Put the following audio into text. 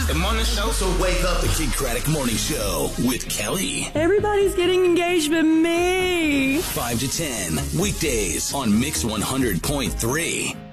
The morning show. So wake up the Kid Craddock Morning Show with Kelly. Everybody's getting engaged but me. 5 to 10, weekdays on Mix 100.3.